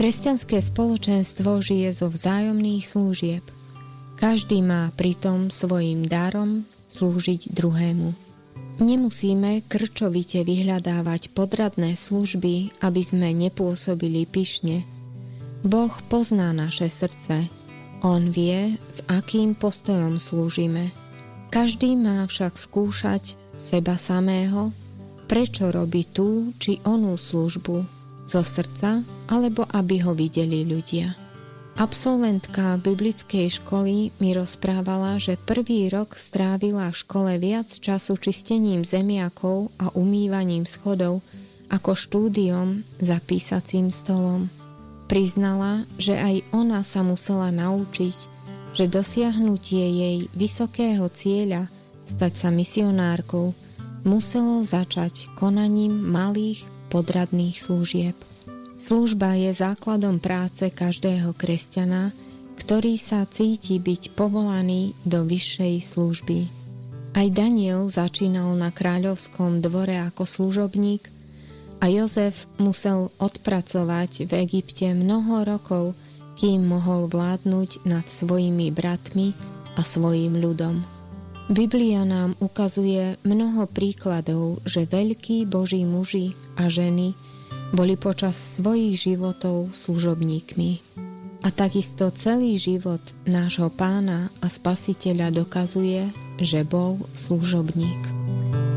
Kresťanské spoločenstvo žije zo vzájomných služieb. Každý má pritom svojim darom slúžiť druhému. Nemusíme krčovite vyhľadávať podradné služby, aby sme nepôsobili pyšne. Boh pozná naše srdce. On vie, s akým postojom slúžime. Každý má však skúšať seba samého, prečo robí tú či onú službu, zo srdca, alebo aby ho videli ľudia. Absolventka biblickej školy mi rozprávala, že prvý rok strávila v škole viac času čistením zemiakov a umývaním schodov ako štúdiom za písacím stolom. Priznala, že aj ona sa musela naučiť, že dosiahnutie jej vysokého cieľa stať sa misionárkou muselo začať konaním malých podradných služieb. Služba je základom práce každého kresťana, ktorý sa cíti byť povolaný do vyššej služby. Aj Daniel začínal na kráľovskom dvore ako služobník a Jozef musel odpracovať v Egypte mnoho rokov, kým mohol vládnuť nad svojimi bratmi a svojim ľudom. Biblia nám ukazuje mnoho príkladov, že veľkí Boží muži a ženy boli počas svojich životov služobníkmi. A takisto celý život nášho Pána a Spasiteľa dokazuje, že bol služobník.